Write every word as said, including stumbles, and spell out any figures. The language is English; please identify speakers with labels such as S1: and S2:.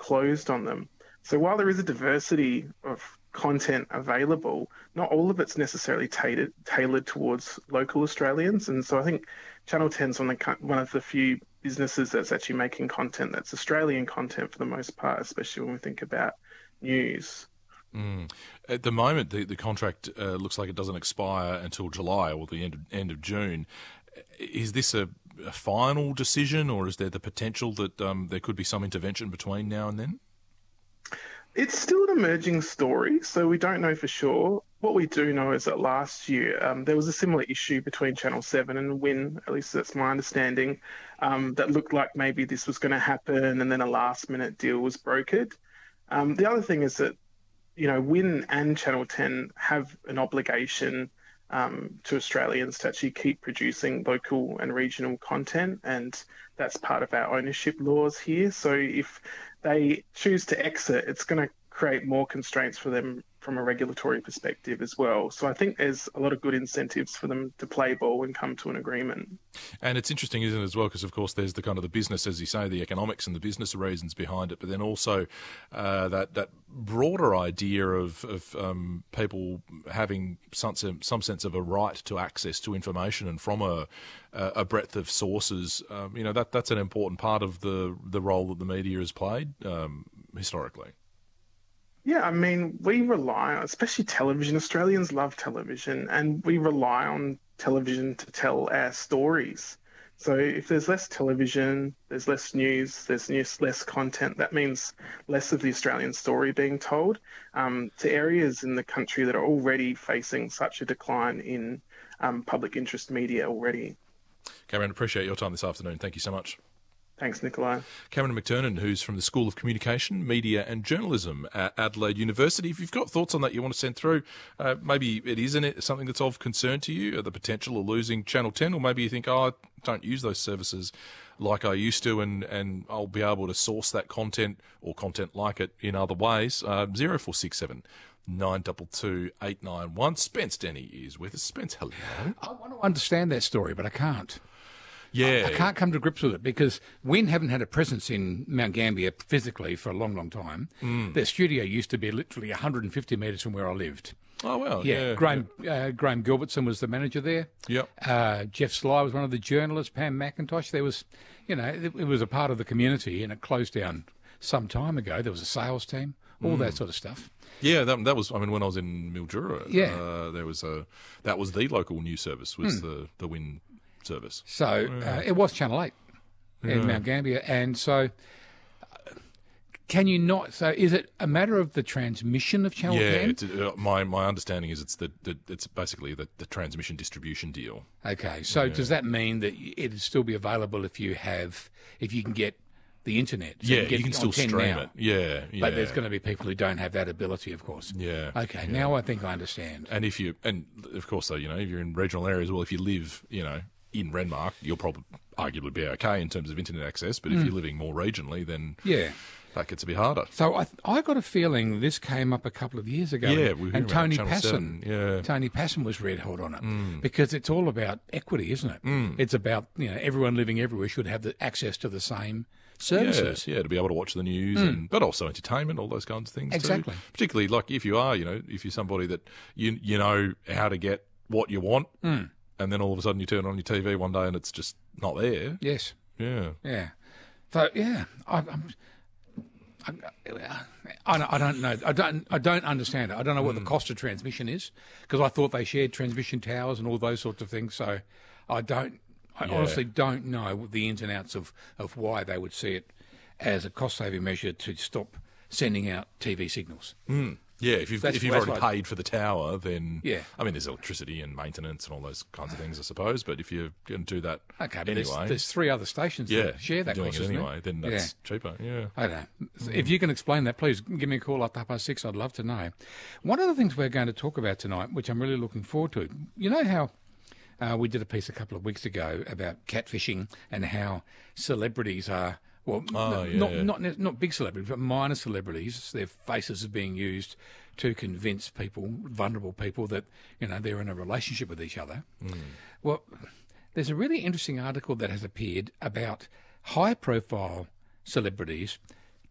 S1: closed on them. So while there is a diversity of content available, not all of it's necessarily tailored, tailored towards local Australians. And so I think Channel ten's one of the, one of the few businesses that's actually making content that's Australian content for the most part, especially when we think about news.
S2: Mm. At the moment, the, the contract uh, looks like it doesn't expire until July or the end of, end of June. Is this a, a final decision, or is there the potential that um, there could be some intervention between now and then?
S1: It's still an emerging story, so we don't know for sure. What we do know is that last year um, there was a similar issue between Channel seven and Win, at least that's my understanding, um, that looked like maybe this was going to happen and then a last-minute deal was brokered. Um, the other thing is that, you know, Win and Channel ten have an obligation um, to Australians to actually keep producing local and regional content, and that's part of our ownership laws here. So if they choose to exit, it's going to create more constraints for them from a regulatory perspective as well. So I think there's a lot of good incentives for them to play ball and come to an agreement.
S2: And it's interesting, isn't it, as well, because of course there's the kind of the business, as you say, the economics and the business reasons behind it, but then also uh, that that broader idea of, of um, people having some, some sense of a right to access to information and from a, a breadth of sources. Um, you know, that that's an important part of the, the role that the media has played um, historically.
S1: Yeah, I mean, we rely on, especially television. Australians love television, and we rely on television to tell our stories. So if there's less television, there's less news, there's news, less content, that means less of the Australian story being told um, to areas in the country that are already facing such a decline in um, public interest media already.
S2: Cameron, appreciate your time this afternoon. Thank you so much.
S1: Thanks, Nikolai.
S2: Cameron McTernan, who's from the School of Communication, Media and Journalism at Adelaide University. If you've got thoughts on that you want to send through, uh, maybe it isn't something that's of concern to you, or the potential of losing Channel ten, or maybe you think, oh, I don't use those services like I used to, and, and I'll be able to source that content or content like it in other ways. Uh, zero four six seven nine two two eight nine one. Spence Denny is with us. Spence, hello.
S3: I want to understand that story, but I can't.
S2: Yeah.
S3: I, I can't come to grips with it because Win haven't had a presence in Mount Gambier physically for a long, long time. Mm. Their studio used to be literally one hundred fifty metres from where I lived.
S2: Oh, well.
S3: Yeah.
S2: yeah
S3: Graham,
S2: yeah.
S3: Uh, Graham Gilbertson was the manager there.
S2: Yep.
S3: Uh, Jeff Sly was one of the journalists. Pam McIntosh. There was, you know, it, it was a part of the community, and it closed down some time ago. There was a sales team, all mm. that sort of stuff.
S2: Yeah, that, that was. I mean, when I was in Mildura,
S3: yeah.
S2: uh, there was a that was the local news service was mm. the the Win service.
S3: So
S2: yeah.
S3: uh, it was Channel eight in
S2: yeah.
S3: Mount Gambier, and so uh, can you not? So is it a matter of the transmission of Channel
S2: yeah,
S3: ten?
S2: It's, uh, my my understanding is it's the, the it's basically the, the transmission distribution deal.
S3: Okay, so yeah. does that mean that it'd still be available if you have if you can get the internet? So
S2: yeah,
S3: you, get
S2: you can still stream
S3: now.
S2: it. Yeah, yeah.
S3: But there's going to be people who don't have that ability, of course.
S2: Yeah.
S3: Okay,
S2: yeah.
S3: now I think I understand.
S2: And if you and of course, though, you know, if you're in regional areas, well, if you live, you know, in Renmark, you'll probably arguably be okay in terms of internet access. But if
S3: mm.
S2: you're living more regionally, then
S3: yeah,
S2: that gets a bit harder.
S3: So I I got a feeling this came up a couple of years ago.
S2: Yeah, we were
S3: and Tony Passon,
S2: seven. Yeah,
S3: Tony Passon was red hot on it
S2: mm.
S3: because it's all about equity, isn't it?
S2: Mm.
S3: It's about you know everyone living everywhere should have the access to the same services.
S2: Yeah, yeah, to be able to watch the news, mm. and but also entertainment, all those kinds of things.
S3: Exactly.
S2: Too. Particularly like if you are, you know, if you're somebody that you you know how to get what you want.
S3: Mm.
S2: And then all of a sudden you turn on your T V one day and it's just not there.
S3: Yes.
S2: Yeah.
S3: Yeah. So yeah, I, I'm. I, I, I don't know. I don't. I don't understand it. I don't know what mm. the cost of transmission is because I thought they shared transmission towers and all those sorts of things. So I don't. I yeah. honestly don't know the ins and outs of, of why they would see it as a cost saving measure to stop sending out T V signals.
S2: Mm. Yeah, if you've,
S3: that's,
S2: if you've already paid for the tower, then
S3: yeah.
S2: I mean, there's electricity and maintenance and all those kinds of things, I suppose. But if you're going to do that
S3: okay, but
S2: anyway,
S3: there's, there's three other stations
S2: yeah,
S3: that share that
S2: doing
S3: cost,
S2: it anyway,
S3: it?
S2: then that's
S3: yeah.
S2: cheaper. Yeah,
S3: I don't know. Mm. If you can explain that, please give me a call after half past six. I'd love to know. One of the things we're going to talk about tonight, which I'm really looking forward to, you know how uh, we did a piece a couple of weeks ago about catfishing and how celebrities are. Well,
S2: oh,
S3: n-
S2: yeah.
S3: not, not not big celebrities, but minor celebrities. Their faces are being used to convince people, vulnerable people, that you know they're in a relationship with each other.
S2: Mm.
S3: Well, there's a really interesting article that has appeared about high-profile celebrities